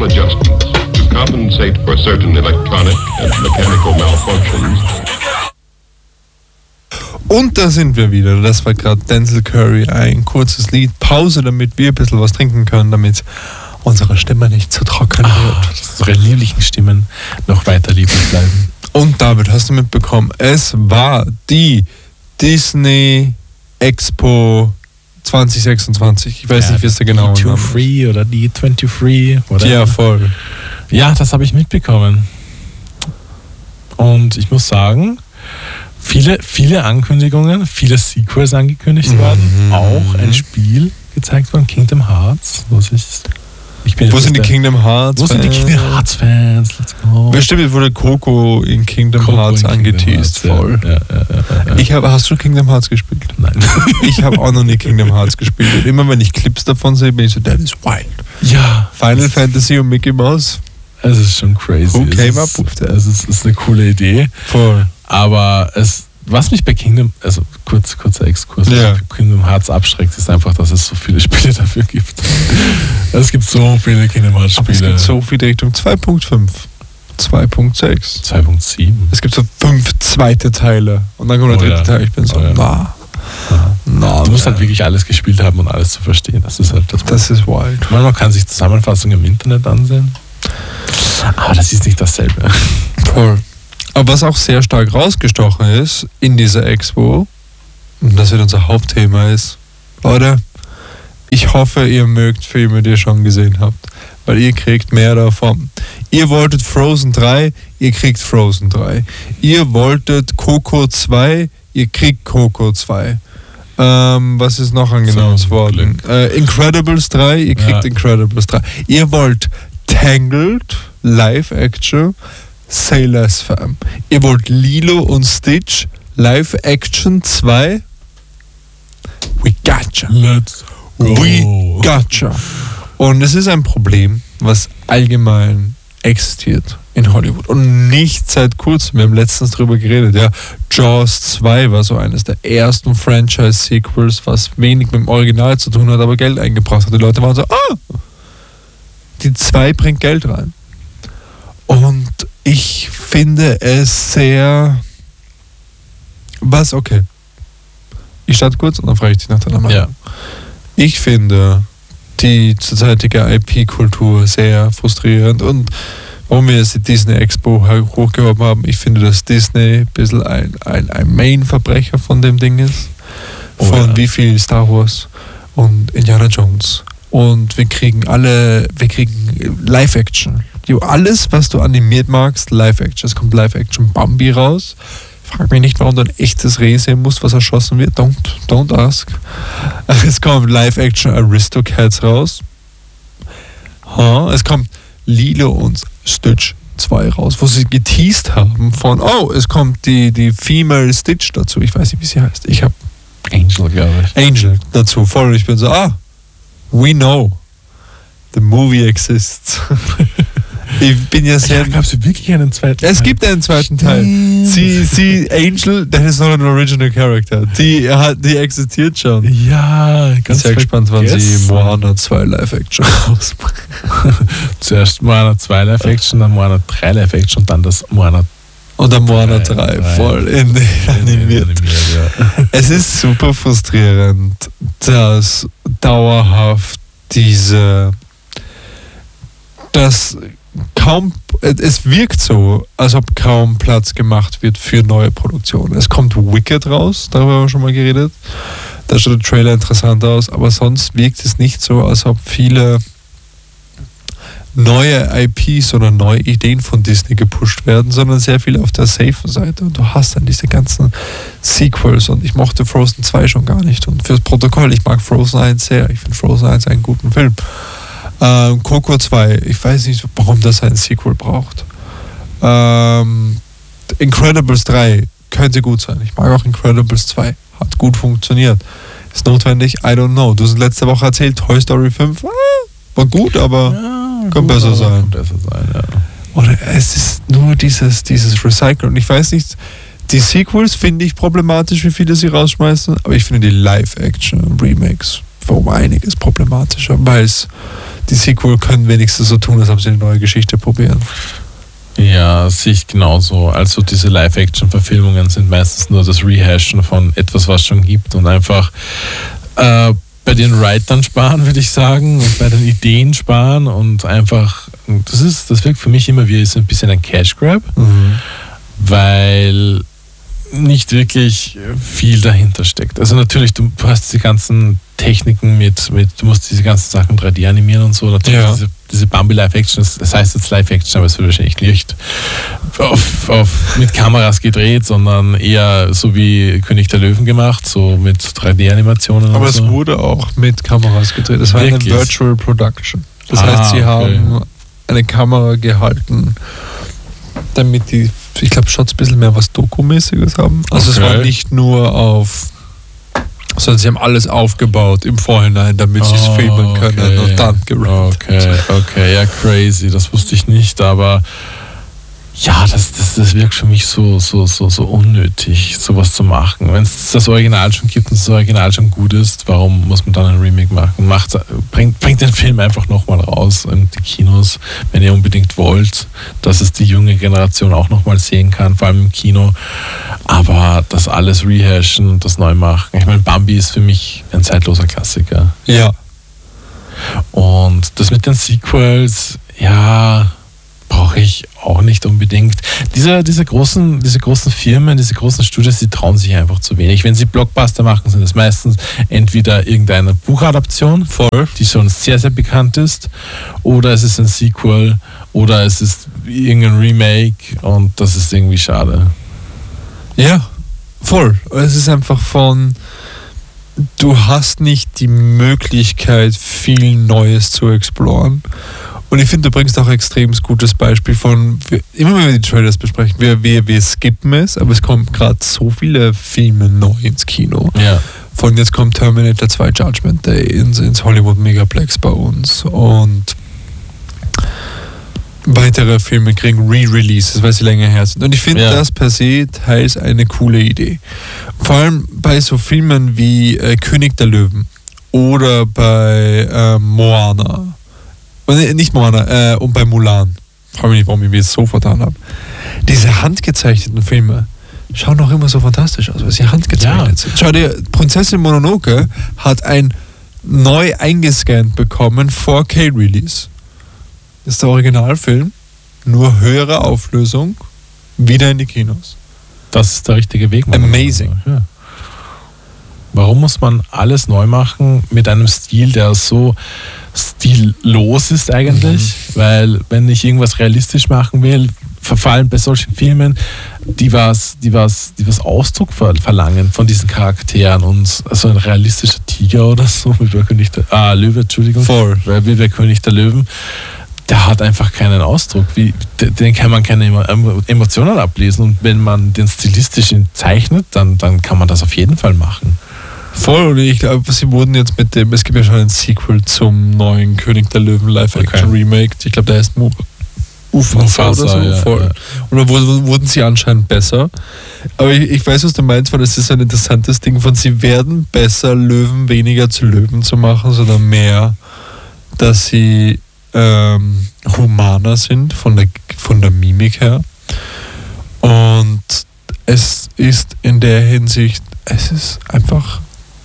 adjustments to compensate for certain electronic and mechanical malfunctions. Und da sind wir wieder. Das war gerade Denzel Curry, ein kurzes Lied. Pause, damit wir ein bisschen was trinken können, damit unsere Stimme nicht zu trocken wird. Dass unsere lieblichen Stimmen noch weiter lieblich bleiben. Und David, hast du mitbekommen, es war die Disney Expo 2026. Ich weiß nicht, wie es da genau ist. D23 oder D23. Oder? Ja, voll. Ja, das habe ich mitbekommen. Und ich muss sagen, viele Ankündigungen, viele Sequels angekündigt worden, auch ein Spiel gezeigt worden, Kingdom Hearts. Wo sind die Kingdom Hearts Fans? Wo sind die Kingdom Hearts Fans? Let's go. Bestimmt wurde Coco in Kingdom Hearts angeteased. Voll. Ja. Hast du Kingdom Hearts gespielt? Nein. Ich habe auch noch nie Kingdom Hearts gespielt. Und immer wenn ich Clips davon sehe, bin ich so, that is wild. Ja. Final Fantasy und Mickey Mouse. Es ist schon crazy. Who came up with that? Es ist eine coole Idee. Voll. Aber was mich bei kurzer Exkurs, Kingdom Hearts abschreckt, ist einfach, dass es so viele Spiele dafür gibt. Es gibt so viele Kingdom Hearts Spiele. Aber es gibt so viele Richtung 2.5, 2.6, 2.7. Es gibt so 5 zweite Teile. Und dann kommt der dritte Teil. Ich bin so, du musst halt wirklich alles gespielt haben, um alles zu verstehen. Das ist halt das ist wild. Man kann sich Zusammenfassungen im Internet ansehen. Aber das ist nicht dasselbe. Voll. Aber was auch sehr stark rausgestochen ist in dieser Expo, und das wird unser Hauptthema ist, Leute, ich hoffe, ihr mögt Filme, die ihr schon gesehen habt, weil ihr kriegt mehr davon. Ihr wolltet Frozen 3, ihr kriegt Frozen 3. Ihr wolltet Coco 2, ihr kriegt Coco 2. Was ist noch angenommen worden? Incredibles 3, ihr kriegt Incredibles 3. Ihr wollt Tangled, Live-Action, Say Less Fam. Ihr wollt Lilo und Stitch, Live-Action 2. We gotcha. Let's go. We gotcha. Und es ist ein Problem, was allgemein existiert in Hollywood. Und nicht seit kurzem. Wir haben letztens darüber geredet. Ja, Jaws 2 war so eines der ersten Franchise-Sequels, was wenig mit dem Original zu tun hat, aber Geld eingebracht hat. Die Leute waren so, die 2 bringt Geld rein. Und ich finde es sehr... okay. Ich starte kurz und dann frage ich dich nach deiner Meinung. Ja. Ich finde die zurzeitige IP-Kultur sehr frustrierend und warum wir jetzt die Disney Expo hochgehoben haben, ich finde, dass Disney ein bisschen ein Main-Verbrecher von dem Ding ist. Wie viel Star Wars und Indiana Jones. Und wir kriegen Live-Action. Alles, was du animiert magst, Live-Action. Es kommt Live-Action Bambi raus. Frag mich nicht, warum du ein echtes Reh sehen musst, was erschossen wird. Don't ask. Es kommt Live-Action Aristocats raus. Es kommt Lilo und Stitch 2 raus, wo sie geteased haben von, es kommt die Female Stitch dazu. Ich weiß nicht, wie sie heißt. Ich habe Angel, glaube ich. Angel dazu. Voll. Ich bin so, we know. The movie exists. Ich bin ja sehr... Gab es wirklich einen zweiten Teil? Es gibt einen zweiten Teil. Sie, Angel, that is not an original character. Die existiert schon. Ja, ganz sehr gespannt, wann sie Moana 2 Live-Action rausbringen. Zuerst Moana 2 Live-Action, dann Moana 3 Live-Action und dann das Moana... Und dann Moana 3 voll animiert. Es ist super frustrierend, dass dauerhaft es wirkt so, als ob kaum Platz gemacht wird für neue Produktionen. Es kommt Wicked raus, darüber haben wir schon mal geredet. Da schaut der Trailer interessant aus, aber sonst wirkt es nicht so, als ob viele neue IPs oder neue Ideen von Disney gepusht werden, sondern sehr viel auf der safen Seite. Und du hast dann diese ganzen Sequels und ich mochte Frozen 2 schon gar nicht. Und fürs Protokoll, ich mag Frozen 1 sehr. Ich finde Frozen 1 einen guten Film. Coco 2, ich weiß nicht, warum das ein Sequel braucht. Incredibles 3 könnte gut sein. Ich mag auch Incredibles 2. Hat gut funktioniert. Ist notwendig? I don't know. Du hast letzte Woche erzählt, Toy Story 5 war gut, aber kann besser sein. Oder es ist nur dieses Recycle. Und ich weiß nicht, die Sequels finde ich problematisch, wie viele sie rausschmeißen, aber ich finde die Live-Action-Remakes um einiges problematischer, weil es die Sequel können wenigstens so tun, als ob sie eine neue Geschichte probieren. Ja, sehe ich genauso. Also diese Live-Action-Verfilmungen sind meistens nur das Rehashen von etwas, was es schon gibt und einfach bei den Writern sparen, würde ich sagen, und bei den Ideen sparen und einfach, das wirkt für mich immer wie so ein bisschen ein Cash-Grab, weil nicht wirklich viel dahinter steckt. Also natürlich, du hast diese ganzen Techniken mit du musst diese ganzen Sachen 3D animieren und so. Natürlich diese Bambi Live-Action, das heißt jetzt Live-Action, aber es wird wahrscheinlich nicht mit Kameras gedreht, sondern eher so wie König der Löwen gemacht, so mit 3D-Animationen. Aber und es so. wurde auch mit Kameras gedreht. Das war Wirklich? eine Virtual Production. Das heißt, sie haben eine Kamera gehalten, damit die, ich glaube, Shots ein bisschen mehr was Dokumäßiges haben. Also es war nicht nur sondern sie haben alles aufgebaut im Vorhinein, damit sie es filmen können und dann gerappt. Okay, ja, crazy, das wusste ich nicht, aber ja, das wirkt für mich so unnötig, sowas zu machen. Wenn es das Original schon gibt und das Original schon gut ist, warum muss man dann ein Remake machen? Bringt den Film einfach nochmal raus in die Kinos, wenn ihr unbedingt wollt, dass es die junge Generation auch nochmal sehen kann, vor allem im Kino. Aber das alles rehashen und das neu machen. Ich meine, Bambi ist für mich ein zeitloser Klassiker. Ja. Und das mit den Sequels, ja, brauche ich auch nicht unbedingt. Diese großen Firmen, diese großen Studios, die trauen sich einfach zu wenig. Wenn sie Blockbuster machen, sind es meistens entweder irgendeine Buchadaption, die schon sehr, sehr bekannt ist, oder es ist ein Sequel, oder es ist irgendein Remake und das ist irgendwie schade. Ja, voll. Es ist einfach du hast nicht die Möglichkeit, viel Neues zu exploren. Und ich finde, du bringst auch ein extrem gutes Beispiel von, immer wenn wir die Trailers besprechen, wir skippen es, aber es kommen gerade so viele Filme neu ins Kino. Ja. Von jetzt kommt Terminator 2 Judgment Day ins Hollywood Megaplex bei uns und weitere Filme kriegen Re-Releases, weil sie länger her sind. Und ich finde das per se teils eine coole Idee. Vor allem bei so Filmen wie König der Löwen oder bei Moana. Nicht Moana, und bei Mulan. Ich frage mich nicht, warum ich es so vertan habe. Diese handgezeichneten Filme schauen noch immer so fantastisch aus, weil sie handgezeichnet sind. Schau dir, Prinzessin Mononoke hat ein neu eingescannt bekommen 4K-Release. Das ist der Originalfilm, nur höhere Auflösung, wieder in die Kinos. Das ist der richtige Weg. Amazing. Ja. Warum muss man alles neu machen mit einem Stil, der so stillos ist eigentlich? Weil wenn ich irgendwas realistisch machen will, verfallen bei solchen Filmen, die was Ausdruck verlangen von diesen Charakteren und so ein realistischer Tiger oder so, wie bei König der Löwe, Entschuldigung, wie bei König der Löwen, der hat einfach keinen Ausdruck. Den kann man keine Emotionen ablesen und wenn man den stilistisch zeichnet, dann kann man das auf jeden Fall machen. Voll, und ich glaube, sie wurden jetzt es gibt ja schon ein Sequel zum neuen König der Löwen Live-Action-Remake. Ich glaube, der heißt Mufasa oder so. Ja, voll. ja. Und da wurden sie anscheinend besser. Aber ich weiß, was du meinst, weil das ist ein interessantes Ding von, sie werden besser, Löwen weniger zu Löwen zu machen, sondern mehr, dass sie humaner sind von der Mimik her. Und es ist in der Hinsicht, es ist einfach,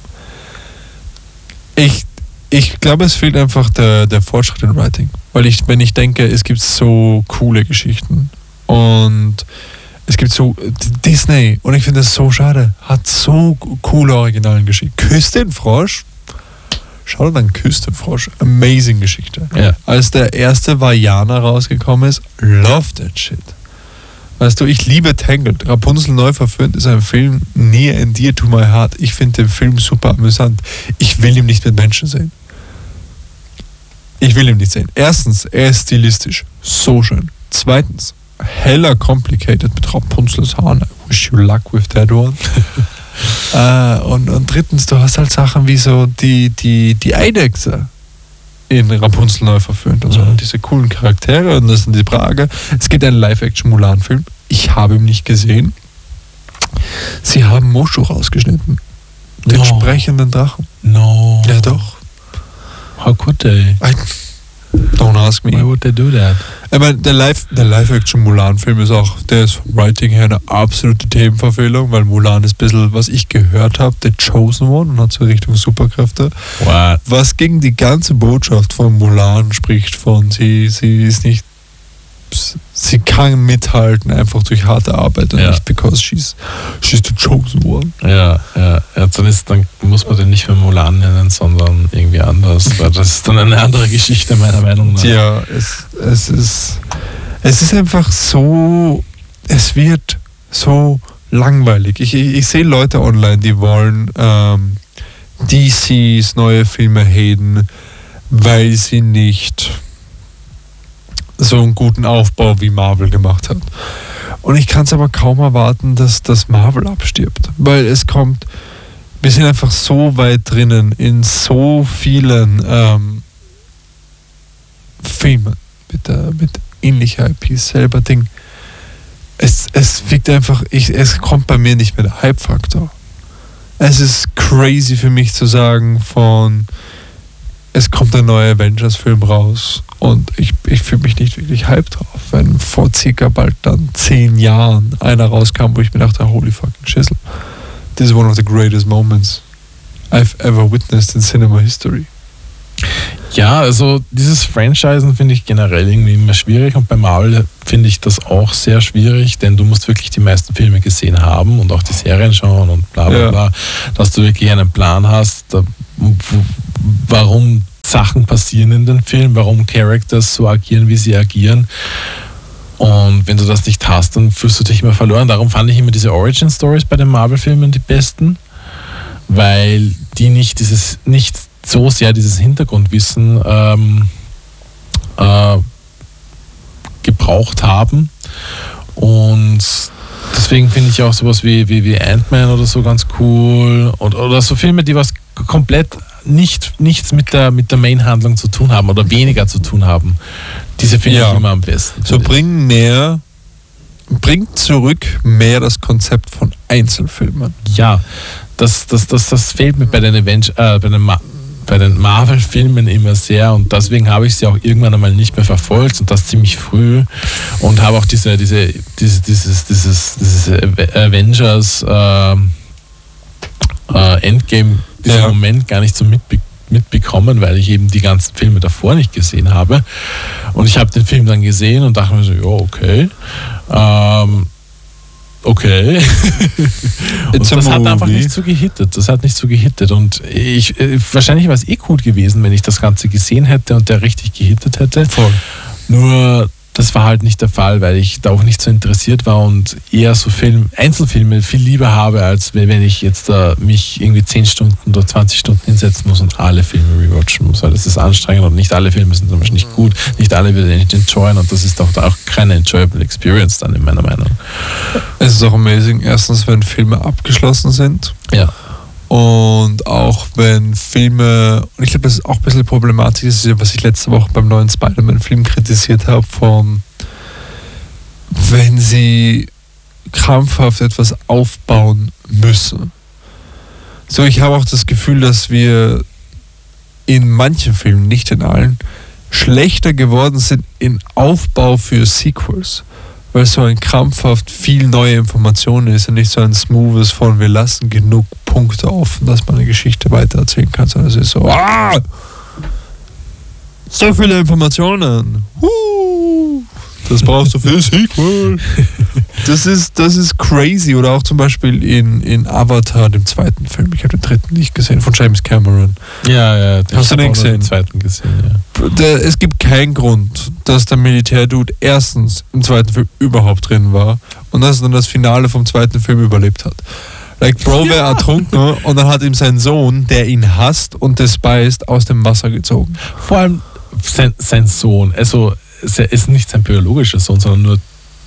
ich glaube, es fehlt einfach der Fortschritt im Writing. Weil wenn ich denke, es gibt so coole Geschichten und es gibt so Disney, und ich finde das so schade, hat so coole originalen Geschichten. Küss den Frosch. Schau dir dann Küss den Frosch. Amazing Geschichte. Ja. Als der erste Vajana rausgekommen ist, love that shit. Weißt du, ich liebe Tangled. Rapunzel neu verfilmt ist ein Film near and dear to my heart. Ich finde den Film super amüsant. Ich will ihn nicht mit Menschen sehen. Ich will ihn nicht sehen. Erstens, er ist stilistisch so schön. Zweitens, heller complicated mit Rapunzels Haaren. I wish you luck with that one. Und drittens, du hast halt Sachen wie so die Eidechse in Rapunzel neu verfilmt und so. Und diese coolen Charaktere und das sind die Frage. Es gibt einen Live-Action-Mulan-Film. Ich habe ihn nicht gesehen. Sie haben Mushu rausgeschnitten. Den sprechenden Drachen. No. Ja, doch. How could they? Don't ask me. Why would they do that? Ich meine, der Live-Action-Mulan-Film ist auch, der ist vom Writing her eine absolute Themenverfehlung, weil Mulan ist ein bisschen, was ich gehört habe, der Chosen One und hat so Richtung Superkräfte. What? Was gegen die ganze Botschaft von Mulan spricht, von sie ist nicht, sie kann mithalten, einfach durch harte Arbeit und nicht because she's the chosen one. Ja, dann muss man den nicht mehr Mulan nennen, sondern irgendwie anders, weil das ist dann eine andere Geschichte meiner Meinung nach. Ja, es ist einfach so, es wird so langweilig. Ich sehe Leute online, die wollen DCs neue Filme haten, weil sie nicht so einen guten Aufbau wie Marvel gemacht hat. Und ich kann es aber kaum erwarten, dass das Marvel abstirbt. Weil wir sind einfach so weit drinnen in so vielen Filmen mit ähnlicher IPs, selber Ding. Es wirkt einfach, es kommt bei mir nicht mehr der Hype-Faktor. Es ist crazy für mich zu sagen es kommt ein neuer Avengers-Film raus und ich fühle mich nicht wirklich hyped drauf, wenn vor circa bald dann 10 Jahren einer rauskam, wo ich mir dachte, holy fucking Schissel. This is one of the greatest moments I've ever witnessed in cinema history. Ja, also dieses Franchisen finde ich generell irgendwie immer schwierig und bei Marvel finde ich das auch sehr schwierig, denn du musst wirklich die meisten Filme gesehen haben und auch die Serien schauen und bla bla bla, dass du wirklich einen Plan hast, warum Sachen passieren in den Film, warum Characters so agieren, wie sie agieren. Und wenn du das nicht hast, dann fühlst du dich immer verloren. Darum fand ich immer diese Origin-Stories bei den Marvel-Filmen die besten, weil die nicht so sehr dieses Hintergrundwissen gebraucht haben. Und deswegen finde ich auch sowas wie Ant-Man oder so ganz cool. Oder so Filme, die was komplett nichts mit der Main-Handlung zu tun haben oder weniger zu tun haben. Diese finde ich immer am besten. So bringt zurück mehr das Konzept von Einzelfilmen. Ja, das fehlt mir bei den Marvel-Filmen immer sehr und deswegen habe ich sie auch irgendwann einmal nicht mehr verfolgt und das ziemlich früh und habe auch dieses Avengers Endgame, diesen Moment gar nicht so mitbekommen, weil ich eben die ganzen Filme davor nicht gesehen habe. Und ich habe den Film dann gesehen und dachte mir so, ja, okay. Okay. Und das hat einfach nicht so gehittet. Und wahrscheinlich war es gut gewesen, wenn ich das Ganze gesehen hätte und der richtig gehittet hätte. Voll. Nur das war halt nicht der Fall, weil ich da auch nicht so interessiert war und eher so Einzelfilme viel lieber habe, als wenn ich jetzt mich irgendwie 10 Stunden oder 20 Stunden hinsetzen muss und alle Filme rewatchen muss, weil das ist anstrengend und nicht alle Filme sind zum Beispiel nicht gut, nicht alle will ich nicht enjoyen und das ist auch keine enjoyable Experience dann in meiner Meinung. Es ist auch amazing, erstens, wenn Filme abgeschlossen sind. Ja. Und auch wenn Filme, und ich glaube, das ist auch ein bisschen problematisch, das ist ja, was ich letzte Woche beim neuen Spider-Man-Film kritisiert habe, wenn sie krampfhaft etwas aufbauen müssen. So, ich habe auch das Gefühl, dass wir in manchen Filmen, nicht in allen, schlechter geworden sind in Aufbau für Sequels. Weil so ein krampfhaft viel neue Informationen ist und nicht so ein smoothes von wir lassen genug Punkte offen, dass man eine Geschichte weitererzählen kann, sondern es ist so, so viele Informationen. Das brauchst du für Sequel. Das ist crazy. Oder auch zum Beispiel in Avatar, dem zweiten Film. Ich habe den dritten nicht gesehen, von James Cameron. Ja. Hast du den gesehen? Den zweiten gesehen, ja. Es gibt keinen Grund, dass der Militärdude erstens im zweiten Film überhaupt drin war und dass er dann das Finale vom zweiten Film überlebt hat. Like, Bro wäre ertrunken und dann hat ihm sein Sohn, der ihn hasst und despised, aus dem Wasser gezogen. Vor allem sein Sohn, also es ist nicht sein biologischer Sohn, sondern nur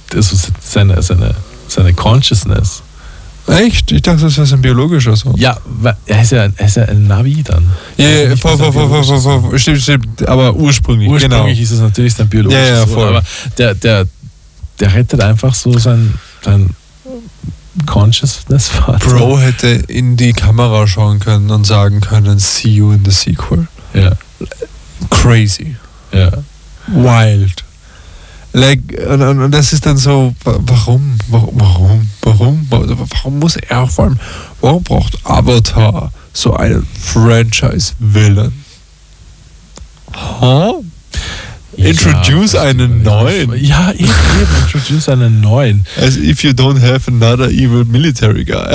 seine Consciousness. Echt? Ich dachte, das wäre sein biologischer Sohn. Ja, er ist ja ein Navi dann. Ja, stimmt, aber ursprünglich genau. Ist es natürlich sein biologischer Sohn, aber der rettet einfach so sein Consciousness-Vater. Bro hätte in die Kamera schauen können und sagen können, see you in the sequel. Ja. Crazy. Ja. Wild. Like, und das ist dann so, warum muss er vor allem, warum braucht Avatar so einen Franchise-Villain? Huh? Introduce einen neuen. Ja, eben, introduce einen neuen. As if you don't have another evil military guy.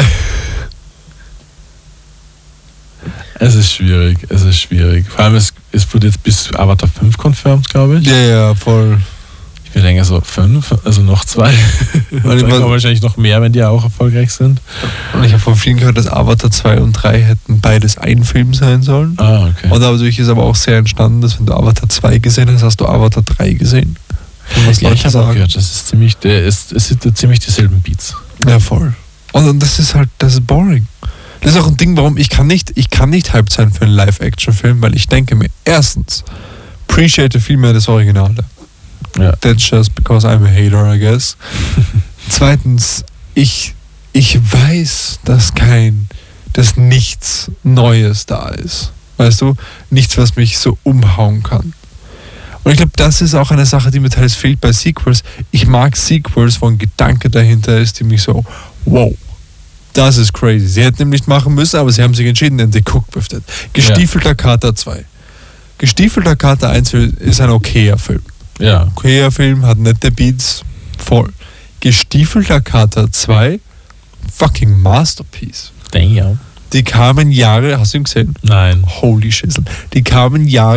Es ist schwierig. Vor allem, es wurde jetzt bis Avatar 5 confirmed, glaube ich. Ja, voll. Ich will länger so 5, also noch 2. Dann kommen wahrscheinlich noch mehr, wenn die auch erfolgreich sind. Und ich habe von vielen gehört, dass Avatar 2 und 3 hätten beides ein Film sein sollen. Ah, okay. Und dadurch ist aber auch sehr entstanden, dass wenn du Avatar 2 gesehen hast, hast du Avatar 3 gesehen. Was Ja, Leute ich habe auch sagen. gehört, das ist ziemlich, es sind ziemlich dieselben Beats. Ja, voll. Und das ist halt, das ist boring. Das ist auch ein Ding, warum ich kann nicht hyped sein für einen Live-Action-Film, weil ich denke mir, erstens, appreciate viel mehr das Originale. Ja. That's just because I'm a hater, I guess. Zweitens, ich weiß, dass nichts Neues da ist. Weißt du? Nichts, was mich so umhauen kann. Und ich glaube, das ist auch eine Sache, die mir teils fehlt bei Sequels. Ich mag Sequels, wo ein Gedanke dahinter ist, die mich so, wow, das ist crazy. Sie hätten nämlich machen müssen, aber sie haben sich entschieden, and they cooked with it. Gestiefelter Kater 2. Gestiefelter Kater 1 ist ein okayer Film. Ja. Okayer Film, hat nette Beats, voll. Gestiefelter Kater 2, fucking Masterpiece. Damn. Die kamen Jahre, hast du ihn gesehen? Nein. Holy Shizzle. Die kamen Jahre